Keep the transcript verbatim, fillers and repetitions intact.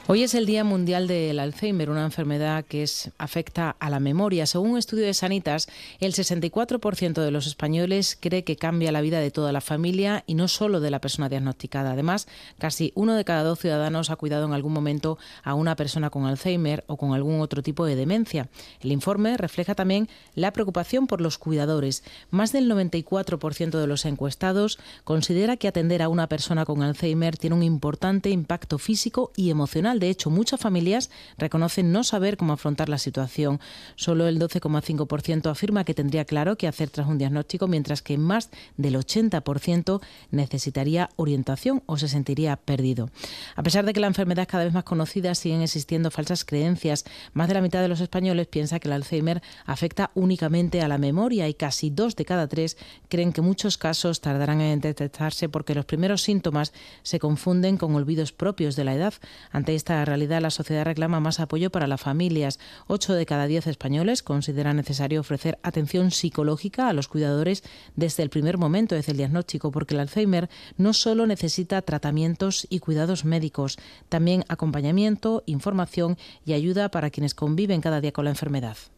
Hoy es el Día Mundial del Alzheimer, una enfermedad que es, afecta a la memoria. Según un estudio de Sanitas, el sesenta y cuatro por ciento de los españoles cree que cambia la vida de toda la familia y no solo de la persona diagnosticada. Además, casi uno de cada dos ciudadanos ha cuidado en algún momento a una persona con Alzheimer o con algún otro tipo de demencia. El informe refleja también la preocupación por los cuidadores. Más del noventa y cuatro por ciento de los encuestados considera que atender a una persona con Alzheimer tiene un importante impacto físico y emocional. De hecho, muchas familias reconocen no saber cómo afrontar la situación. Solo el doce coma cinco por ciento afirma que tendría claro qué hacer tras un diagnóstico, mientras que más del ochenta por ciento necesitaría orientación o se sentiría perdido. A pesar de que la enfermedad es cada vez más conocida, siguen existiendo falsas creencias. Más de la mitad de los españoles piensa que el Alzheimer afecta únicamente a la memoria y casi dos de cada tres creen que muchos casos tardarán en detectarse porque los primeros síntomas se confunden con olvidos propios de la edad. Ante esta realidad, la sociedad reclama más apoyo para las familias. Ocho de cada diez españoles consideran necesario ofrecer atención psicológica a los cuidadores desde el primer momento desde el diagnóstico, porque el Alzheimer no solo necesita tratamientos y cuidados médicos, también acompañamiento, información y ayuda para quienes conviven cada día con la enfermedad.